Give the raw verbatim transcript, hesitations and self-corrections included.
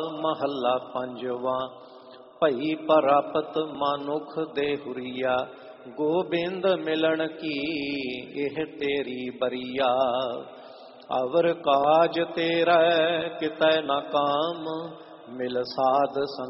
ਮਹੱਲਾ ਪੰਜਵਾ। ਭਈ ਪ੍ਰਾਪਤ ਮਨੁਖ ਦੇ ਹੁਰੀਆ, ਗੋਬਿੰਦ ਮਿਲਣ ਕੀ ਇਹ ਤੇਰੀ ਬਰੀਆ। ਅਵਰ ਕਾਜ ਤੇਰਾ ਕਿਤੈ ਨਾ ਕਾਮ, ਮਿਲ ਸਾਧ ਸੰਗ